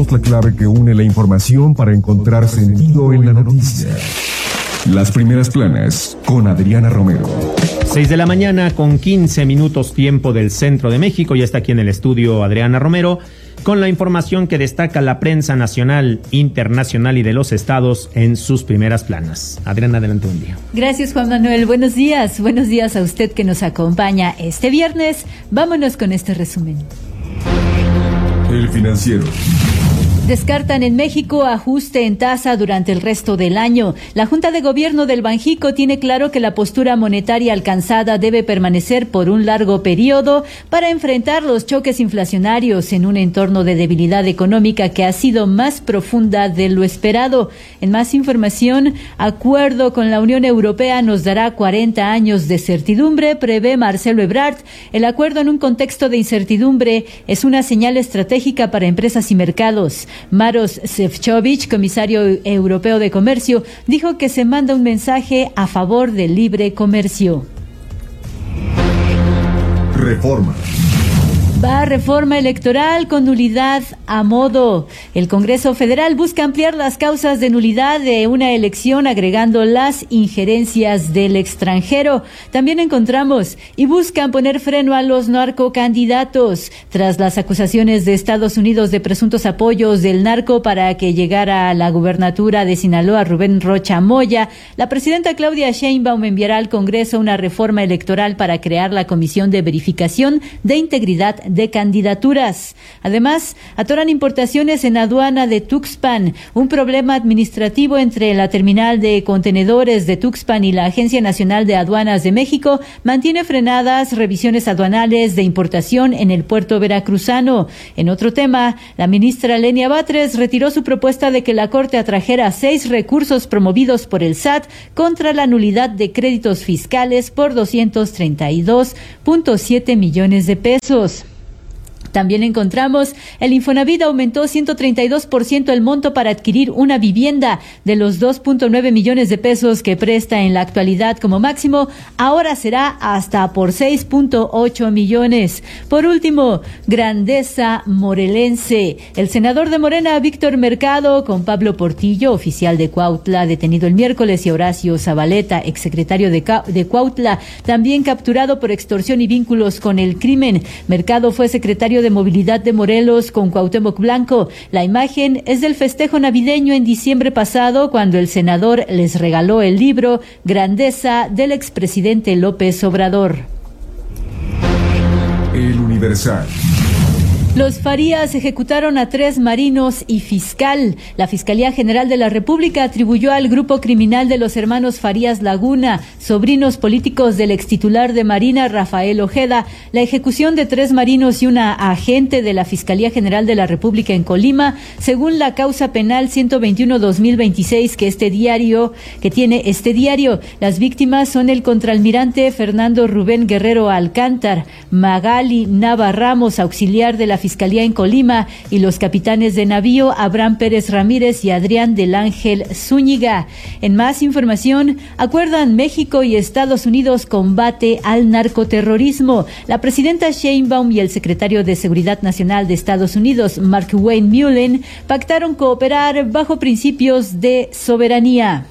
somos la clave que une la información para encontrar sentido en la noticia. Las primeras planas con Adriana Romero. 6 de la mañana con 15 minutos tiempo del centro de México. Ya está aquí en el estudio Adriana Romero con la información que destaca la prensa nacional, internacional y de los estados en sus primeras planas. Adriana, adelante, buen día. Gracias, Juan Manuel. Buenos días a usted que nos acompaña este viernes. Vámonos con este resumen. El Financiero. Descartan en México ajuste en tasa durante el resto del año. La Junta de Gobierno del Banjico tiene claro que la postura monetaria alcanzada debe permanecer por un largo periodo para enfrentar los choques inflacionarios en un entorno de debilidad económica que ha sido más profunda de lo esperado. En más información, acuerdo con la Unión Europea nos dará 40 años de certidumbre, prevé Marcelo Ebrard. El acuerdo en un contexto de incertidumbre es una señal estratégica para empresas y mercados. Maroš Šefčovič, comisario europeo de comercio, dijo que se manda un mensaje a favor del libre comercio. Reforma. Va reforma electoral con nulidad a modo. El Congreso Federal busca ampliar las causas de nulidad de una elección agregando las injerencias del extranjero. También encontramos y buscan poner freno a los narcocandidatos. Tras las acusaciones de Estados Unidos de presuntos apoyos del narco para que llegara a la gubernatura de Sinaloa Rubén Rocha Moya, la presidenta Claudia Sheinbaum enviará al Congreso una reforma electoral para crear la Comisión de Verificación de Integridad de Candidaturas. Además, atoran importaciones en aduana de Tuxpan. Un problema administrativo entre la terminal de contenedores de Tuxpan y la Agencia Nacional de Aduanas de México mantiene frenadas revisiones aduanales de importación en el puerto veracruzano. En otro tema, la ministra Lenia Batres retiró su propuesta de que la Corte atrajera 6 recursos promovidos por el SAT contra la nulidad de créditos fiscales por 232.7 millones de pesos. También encontramos, el Infonavit aumentó 132% el monto para adquirir una vivienda. De los 2.9 millones de pesos que presta en la actualidad como máximo, ahora será hasta por 6.8 millones. Por último, grandeza morelense. El senador de Morena, Víctor Mercado, con Pablo Portillo, oficial de Cuautla, detenido el miércoles, y Horacio Zabaleta, exsecretario de Cuautla, también capturado por extorsión y vínculos con el crimen. Mercado fue secretario de Movilidad de Morelos con Cuauhtémoc Blanco. La imagen es del festejo navideño en diciembre pasado, cuando el senador les regaló el libro Grandeza del expresidente López Obrador. El Universal. Los Farías ejecutaron a 3 marinos y fiscal. La Fiscalía General de la República atribuyó al grupo criminal de los hermanos Farías Laguna, sobrinos políticos del extitular de Marina, Rafael Ojeda, la ejecución de 3 marinos y una agente de la Fiscalía General de la República en Colima, según la causa penal 121-2026 que tiene este diario. Las víctimas son el contraalmirante Fernando Rubén Guerrero Alcántar, Magali Nava Ramos, auxiliar de la Fiscalía en Colima, y los capitanes de navío Abraham Pérez Ramírez y Adrián del Ángel Zúñiga. En más información, acuerdan México y Estados Unidos combate al narcoterrorismo. La presidenta Sheinbaum y el secretario de Seguridad Nacional de Estados Unidos, Mark Wayne Mullen, pactaron cooperar bajo principios de soberanía.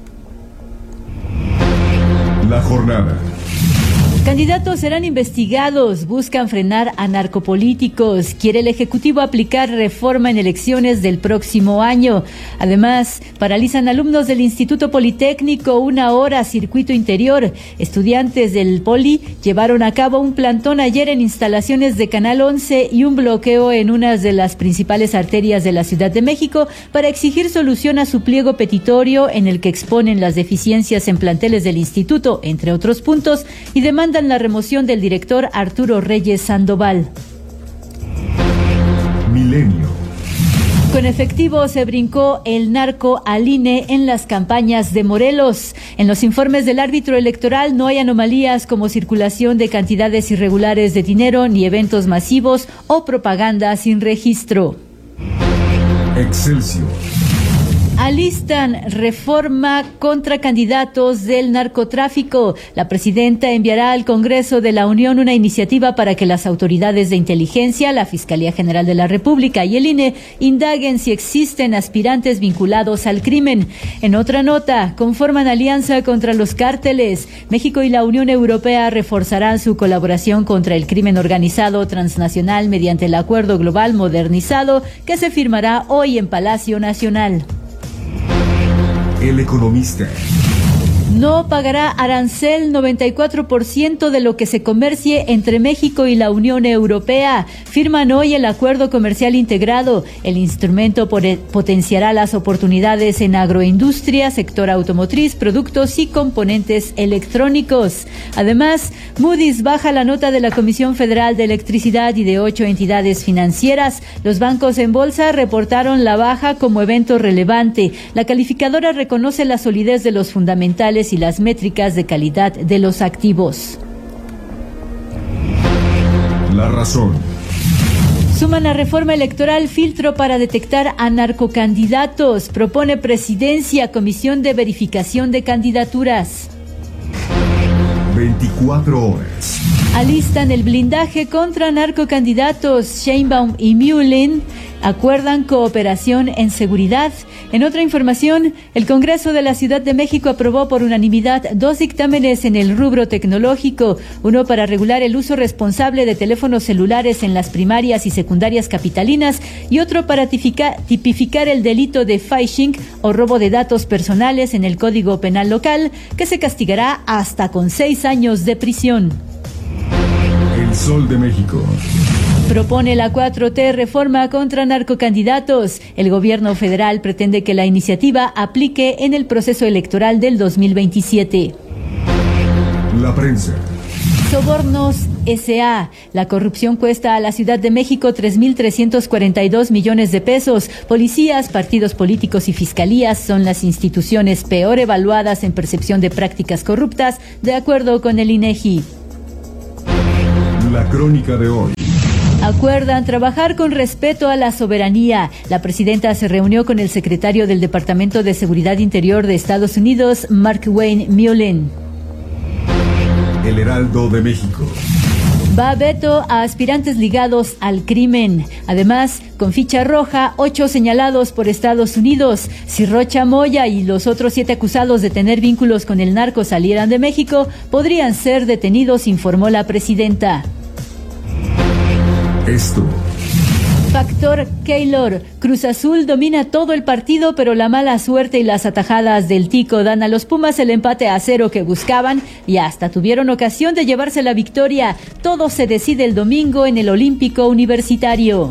La jornada. Candidatos serán investigados, buscan frenar a narcopolíticos. Quiere el Ejecutivo aplicar reforma en elecciones del próximo año. Además, paralizan alumnos del Instituto Politécnico 1 hora circuito interior. Estudiantes del Poli llevaron a cabo un plantón ayer en instalaciones de Canal 11 y un bloqueo en una de las principales arterias de la Ciudad de México para exigir solución a su pliego petitorio en el que exponen las deficiencias en planteles del instituto, entre otros puntos, y demandan la remoción del director Arturo Reyes Sandoval. Milenio. Con efectivo se brincó el narco al INE en las campañas de Morelos. En los informes del árbitro electoral no hay anomalías como circulación de cantidades irregulares de dinero ni eventos masivos o propaganda sin registro. Excelsior. Alistan reforma contra candidatos del narcotráfico. La presidenta enviará al Congreso de la Unión una iniciativa para que las autoridades de inteligencia, la Fiscalía General de la República y el INE indaguen si existen aspirantes vinculados al crimen. En otra nota, conforman alianza contra los cárteles. México y la Unión Europea reforzarán su colaboración contra el crimen organizado transnacional mediante el Acuerdo Global Modernizado que se firmará hoy en Palacio Nacional. El Economista. No pagará arancel 94% de lo que se comercie entre México y la Unión Europea. Firman hoy el Acuerdo Comercial Integrado. El instrumento potenciará las oportunidades en agroindustria, sector automotriz, productos y componentes electrónicos. Además, Moody's baja la nota de la Comisión Federal de Electricidad y de 8 entidades financieras. Los bancos en bolsa reportaron la baja como evento relevante. La calificadora reconoce la solidez de los fundamentales y las métricas de calidad de los activos. La Razón. Suman a reforma electoral filtro para detectar a narcocandidatos. Propone presidencia comisión de verificación de candidaturas. 24 horas. Alistan el blindaje contra narcocandidatos. Sheinbaum y Mullin acuerdan cooperación en seguridad. En otra información, el Congreso de la Ciudad de México aprobó por unanimidad 2 dictámenes en el rubro tecnológico, uno para regular el uso responsable de teléfonos celulares en las primarias y secundarias capitalinas y otro para tipificar el delito de phishing o robo de datos personales en el Código Penal local, que se castigará hasta con 6 años de prisión. El Sol de México. Propone la 4T reforma contra narcocandidatos. El gobierno federal pretende que la iniciativa aplique en el proceso electoral del 2027. La Prensa. Sobornos S.A. La corrupción cuesta a la Ciudad de México 3.342 millones de pesos. Policías, partidos políticos y fiscalías son las instituciones peor evaluadas en percepción de prácticas corruptas, de acuerdo con el INEGI. La Crónica de hoy. Acuerdan trabajar con respeto a la soberanía. La presidenta se reunió con el secretario del Departamento de Seguridad Interior de Estados Unidos, Markwayne Mullin. El Heraldo de México. Va veto a aspirantes ligados al crimen. Además, con ficha roja, 8 señalados por Estados Unidos. Si Rocha Moya y los otros 7 acusados de tener vínculos con el narco salieran de México, podrían ser detenidos, informó la presidenta. Esto. Factor Keylor. Cruz Azul domina todo el partido, pero la mala suerte y las atajadas del Tico dan a los Pumas el empate a 0 que buscaban y hasta tuvieron ocasión de llevarse la victoria. Todo se decide el domingo en el Olímpico Universitario.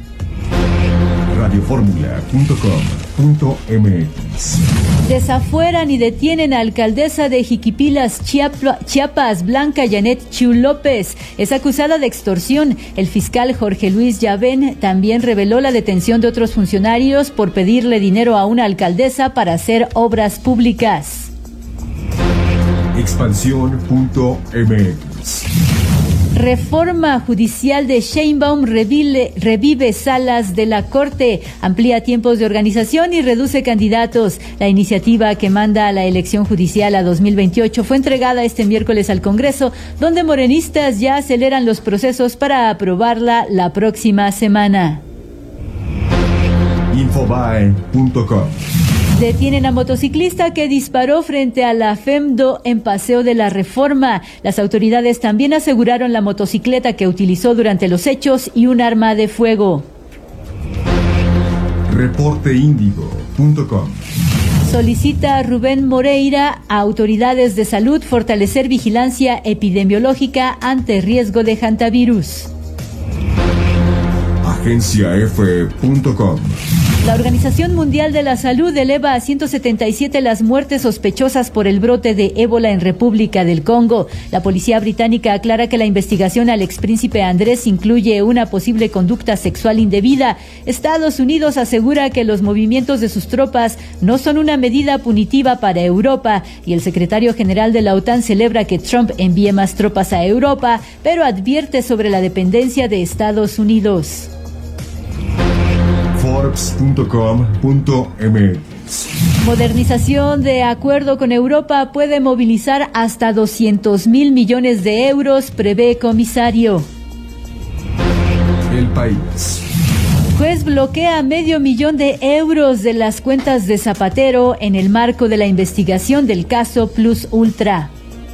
Radioformula.com.mx. Desafueran y detienen a alcaldesa de Jiquipilas, Chiapas, Blanca Janet Chiu López. Es acusada de extorsión. El fiscal Jorge Luis Llavén también reveló la detención de otros funcionarios por pedirle dinero a una alcaldesa para hacer obras públicas. Expansión.mx. Reforma judicial de Sheinbaum revive salas de la Corte, amplía tiempos de organización y reduce candidatos. La iniciativa que manda a la elección judicial a 2028 fue entregada este miércoles al Congreso, donde morenistas ya aceleran los procesos para aprobarla la próxima semana. Infobae.com. Detienen a motociclista que disparó frente a la FEMDO en Paseo de la Reforma. Las autoridades también aseguraron la motocicleta que utilizó durante los hechos y un arma de fuego. Reporteindigo.com. Solicita a Rubén Moreira a autoridades de salud fortalecer vigilancia epidemiológica ante riesgo de hantavirus. Agenciaf.com. La Organización Mundial de la Salud eleva a 177 las muertes sospechosas por el brote de ébola en República del Congo. La policía británica aclara que la investigación al expríncipe Andrés incluye una posible conducta sexual indebida. Estados Unidos asegura que los movimientos de sus tropas no son una medida punitiva para Europa y el secretario general de la OTAN celebra que Trump envíe más tropas a Europa, pero advierte sobre la dependencia de Estados Unidos. Forbes.com.mx. deportes. Modernización de acuerdo con Europa puede movilizar hasta 200.000 millones de euros, prevé comisario. El país. Juez bloquea $500,000 de euros de las cuentas de Zapatero en el marco de la investigación del caso Plus Ultra.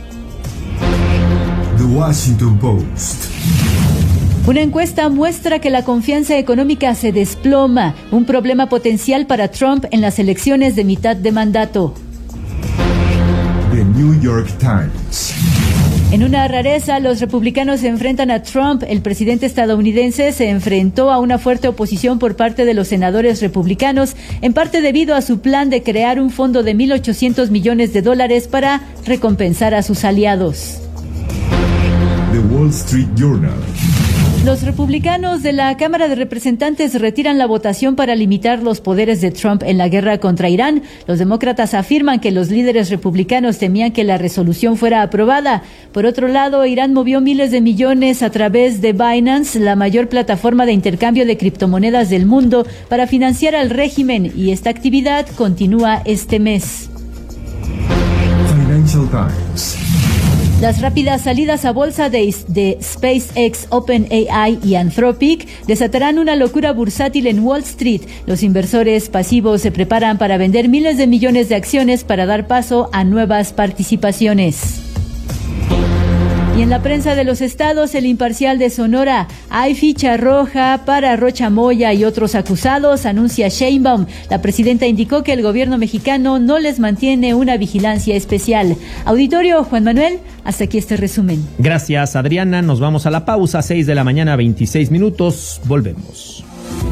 The Washington Post. Una encuesta muestra que la confianza económica se desploma, un problema potencial para Trump en las elecciones de mitad de mandato. The New York Times. En una rareza, los republicanos se enfrentan a Trump. El presidente estadounidense se enfrentó a una fuerte oposición por parte de los senadores republicanos, en parte debido a su plan de crear un fondo de $1.800 millones para recompensar a sus aliados. The Wall Street Journal. Los republicanos de la Cámara de Representantes retiran la votación para limitar los poderes de Trump en la guerra contra Irán. Los demócratas afirman que los líderes republicanos temían que la resolución fuera aprobada. Por otro lado, Irán movió miles de millones a través de Binance, la mayor plataforma de intercambio de criptomonedas del mundo, para financiar al régimen, y esta actividad continúa este mes. Financial Times. Las rápidas salidas a bolsa de SpaceX, OpenAI y Anthropic desatarán una locura bursátil en Wall Street. Los inversores pasivos se preparan para vender miles de millones de acciones para dar paso a nuevas participaciones. Y en la prensa de los estados, El Imparcial de Sonora, hay ficha roja para Rocha Moya y otros acusados, anuncia Sheinbaum. La presidenta indicó que el gobierno mexicano no les mantiene una vigilancia especial. Auditorio, Juan Manuel, hasta aquí este resumen. Gracias, Adriana. Nos vamos a la pausa, 6 de la mañana, 26 minutos. Volvemos.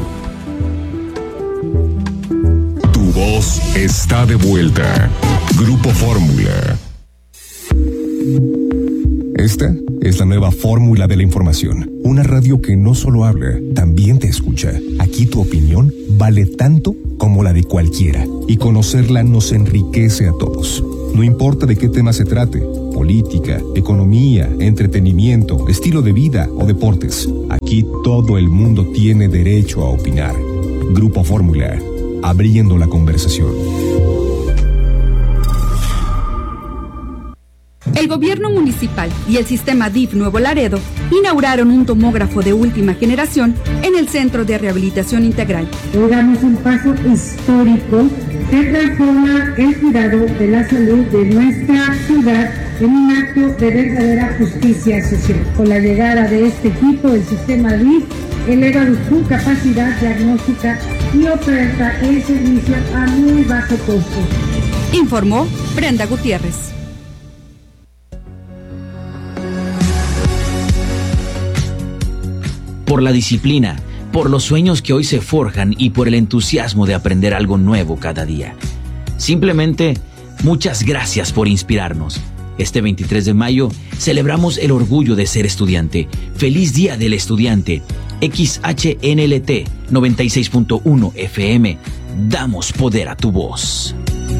Tu voz está de vuelta. Grupo Fórmula. Esta es la nueva fórmula de la información. Una radio que no solo habla, también te escucha. Aquí tu opinión vale tanto como la de cualquiera. Y conocerla nos enriquece a todos. No importa de qué tema se trate: política, economía, entretenimiento, estilo de vida o deportes. Aquí todo el mundo tiene derecho a opinar. Grupo Fórmula, abriendo la conversación. El gobierno municipal y el sistema DIF Nuevo Laredo inauguraron un tomógrafo de última generación en el Centro de Rehabilitación Integral. Hoy damos un paso histórico que transforma el cuidado de la salud de nuestra ciudad en un acto de verdadera justicia social. Con la llegada de este equipo, el sistema DIF eleva su capacidad diagnóstica y oferta el servicio a muy bajo costo. Informó Brenda Gutiérrez. Por la disciplina, por los sueños que hoy se forjan y por el entusiasmo de aprender algo nuevo cada día. Simplemente, muchas gracias por inspirarnos. Este 23 de mayo celebramos el orgullo de ser estudiante. ¡Feliz Día del Estudiante! XHNLT 96.1 FM. Damos poder a tu voz.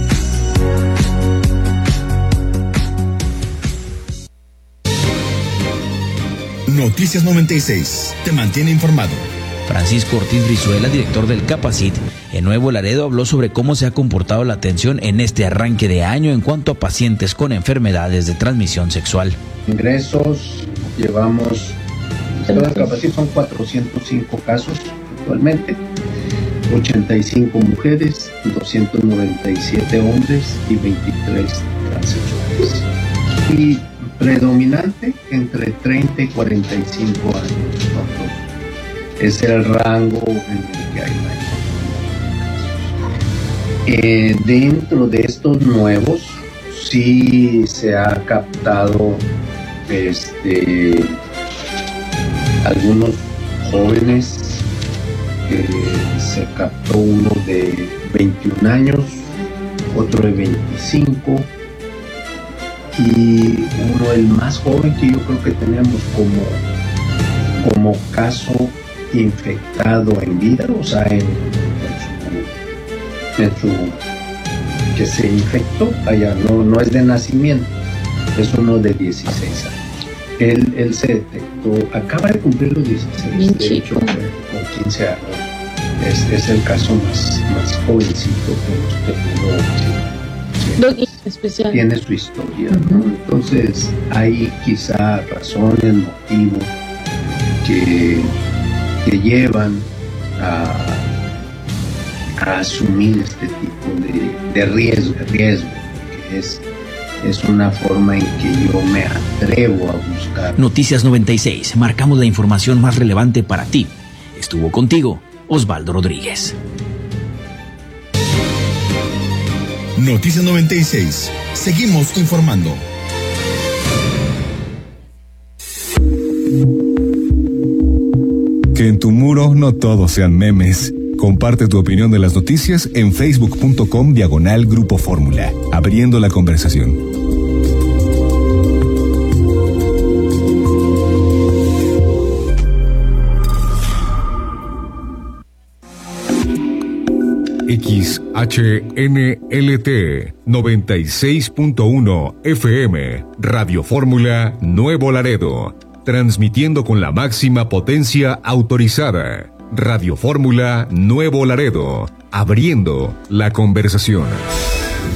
Noticias 96, te mantiene informado. Francisco Ortiz Brizuela, director del Capacit, en Nuevo Laredo, habló sobre cómo se ha comportado la atención en este arranque de año en cuanto a pacientes con enfermedades de transmisión sexual. Ingresos, llevamos, en el Capacit son 405 casos actualmente, 85 mujeres, 297 hombres y 23 transexuales. Y predominante entre 30 y 45 años. Es el rango en el que hay. Dentro de estos nuevos, sí se ha captado algunos jóvenes. Se captó uno de 21 años, otro de 25. Y uno, el más joven, que yo creo que tenemos como caso infectado en vida, o sea, en su que se infectó, allá no es de nacimiento, es uno de 16 años. Él se detectó, acaba de cumplir los 16, de hecho, con 15 años. es el caso más jovencito que especial. tiene su historia, ¿no? Entonces hay quizá razones, motivos que llevan a asumir este tipo de riesgo, que es una forma en que yo me atrevo a buscar. Noticias 96, marcamos la información más relevante para ti. Estuvo contigo Osvaldo Rodríguez. Noticias 96, seguimos informando. Que en tu muro no todos sean memes. Comparte tu opinión de las noticias en facebook.com/Grupo Fórmula, abriendo la conversación. XHNLT 96.1 FM, Radio Fórmula Nuevo Laredo, transmitiendo con la máxima potencia autorizada. Radio Fórmula Nuevo Laredo, abriendo la conversación.